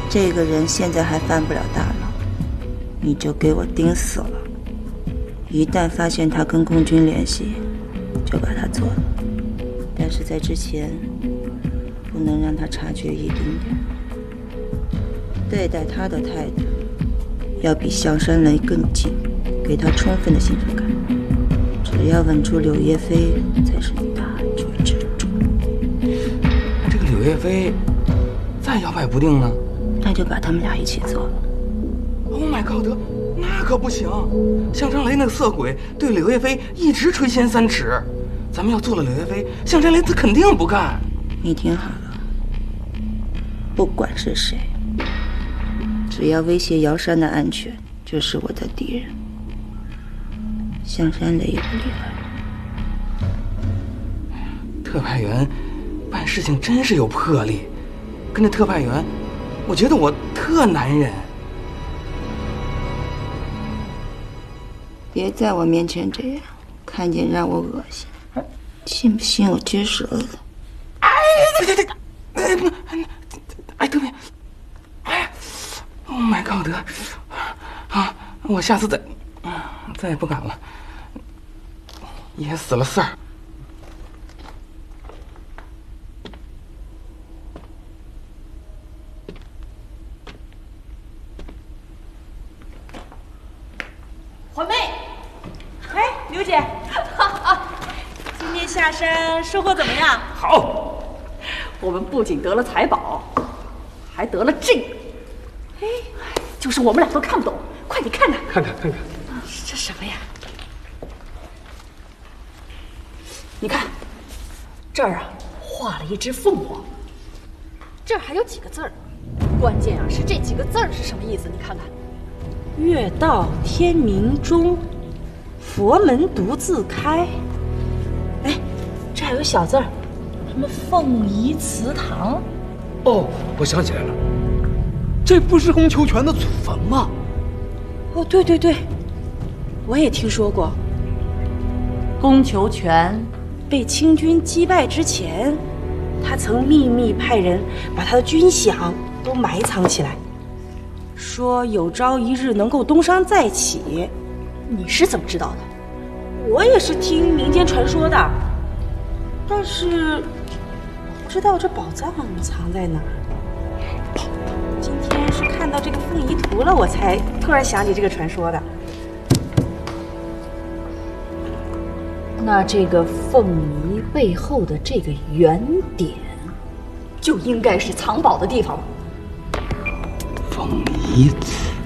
这个人现在还犯不了大牢，你就给我盯死了。一旦发现他跟空军联系，就把他做了。但是在之前，不能让他察觉一丁点。对待他的态度，要比香山雷更近，给他充分的信任感。只要稳住柳叶飞，才是大局之主。 这个柳叶飞再摇摆不定呢？ 那就把他们俩一起做了。 Oh my god， 那可不行！香山雷那个色鬼对柳叶飞一直垂涎3尺，咱们要做了柳叶飞，香山雷他肯定不干。 你听好了，不管是谁，只要威胁瑶山的安全，就是我的敌人。香山雷也不例外。 特派员办事情真是有魄力，跟着特派员，我觉得我特男人。 别在我面前这样，看见让我恶心。信不信我撅舌头？ 哎，哎，特别，哎 ，Oh my god， 啊，我下次再也不敢了，噎死了四儿。 环妹，哎，刘姐，今天下山收获怎么样？ 好， 我们不仅得了财宝，还得了这个。哎，就是我们俩都看不懂，快点看看。 看看。 这什么呀？你看，这儿啊画了一只凤凰，这儿还有几个字儿，关键啊是这几个字儿是什么意思？你看看。 月到天明中，佛门独自开。哎，这还有小字儿，什么凤仪祠堂。 哦，我想起来了，这不是宫秋全的祖坟吗？ 哦，对对对，我也听说过。宫求全被清军击败之前，他曾秘密派人把他的军饷都埋藏起来，说有朝一日能够东山再起。 你是怎么知道的？ 我也是听民间传说的，但是不知道这宝藏藏在哪儿。今天是看到这个凤仪图了，我才突然想起这个传说的。 那这个凤仪背后的这个圆点，就应该是藏宝的地方了。 凤仪祠。